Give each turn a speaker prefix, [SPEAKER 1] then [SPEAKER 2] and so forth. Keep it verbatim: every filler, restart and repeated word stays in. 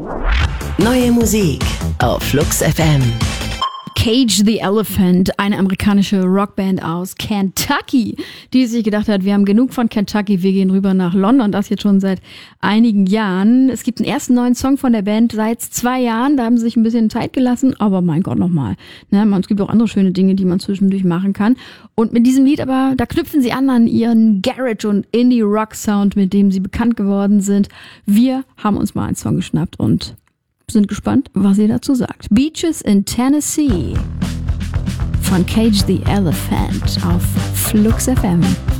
[SPEAKER 1] Neue Musik auf Flux F M.
[SPEAKER 2] Cage the Elephant, eine amerikanische Rockband aus Kentucky, die sich gedacht hat, wir haben genug von Kentucky, wir gehen rüber nach London, das jetzt schon seit einigen Jahren. Es gibt einen ersten neuen Song von der Band seit zwei Jahren, da haben sie sich ein bisschen Zeit gelassen, aber mein Gott nochmal. Ne, es gibt auch andere schöne Dinge, die man zwischendurch machen kann. Und mit diesem Lied aber, da knüpfen sie an an ihren Garage- und Indie-Rock-Sound, mit dem sie bekannt geworden sind. Wir haben uns mal einen Song geschnappt und sind gespannt, was ihr dazu sagt. Beaches in Tennessee von Cage the Elephant auf Flux F M.